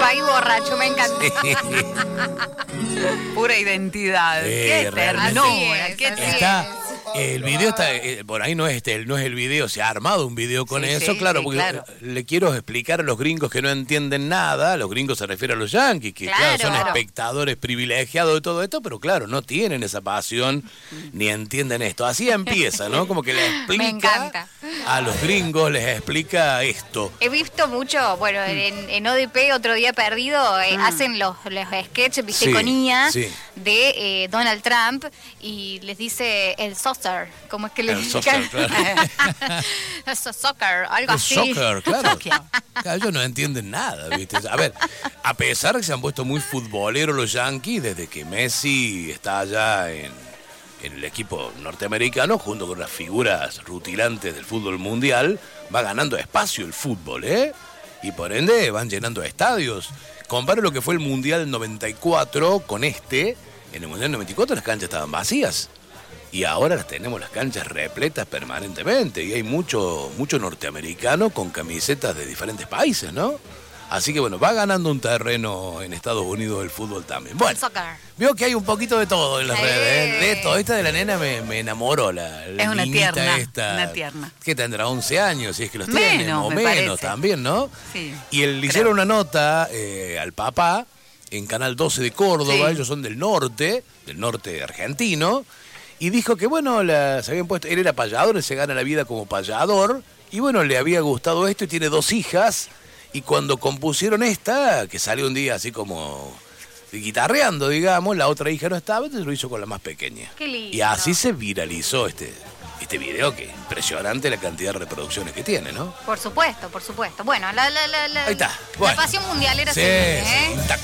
país borracho, me encanta. Pura identidad. Qué realmente. ternura, Así qué es, ternura. El video está, por ahí no es el video, se ha armado un video con eso, sí, claro, sí, porque claro. le quiero explicar a los gringos que no entienden nada, los gringos se refieren a los yanquis, que claro, son Claro. espectadores privilegiados de todo esto, pero claro, no tienen esa pasión ni entienden esto. Así empieza, ¿no? Como que le explica encanta. a los gringos, les explica esto. He visto mucho, bueno, en ODP, Otro Día Perdido, hacen los sketches, viste, Sí, con IA sí. de Donald Trump y les dice el saucer, ¿cómo es que le El dicen? saucer, claro. Eso, soccer, algo El así. soccer, claro. Claro, ellos no entienden nada, ¿viste? A ver, a pesar de que se han puesto muy futboleros los Yankees, desde que Messi está allá en el equipo norteamericano, junto con las figuras rutilantes del fútbol mundial, va ganando espacio el fútbol, ¿eh? Y por ende van llenando estadios. Compara lo que fue el Mundial 94 con este. En el Mundial 94 las canchas estaban vacías. Y ahora tenemos las canchas repletas permanentemente. Y hay mucho norteamericano con camisetas de diferentes países, ¿no? Así que bueno, va ganando un terreno en Estados Unidos el fútbol también. Bueno, Soccer. veo que hay un poquito de todo en las Sí. redes. ¿Eh? De todo. Esta de la nena me enamoró. La Es una niñita tierna, esta, una tierna. Que tendrá 11 años, si es que los tiene. Menos, O me menos parece. también, ¿no? Sí, Y le hicieron una nota al papá en Canal 12 de Córdoba. Sí. Ellos son del norte argentino. Y dijo que, bueno, se habían puesto, él era payador, él se gana la vida como payador, y bueno, le había gustado esto y tiene 2 hijas, y cuando compusieron esta, que salió un día así como guitarreando, digamos, la otra hija no estaba, entonces lo hizo con la más pequeña. Qué lindo. Y así se viralizó este video, que impresionante la cantidad de reproducciones que tiene, ¿no? Por supuesto, por supuesto. Bueno, la Ahí está. Bueno. pasión mundialera Sí, sigue, sí, ¿eh? intacta.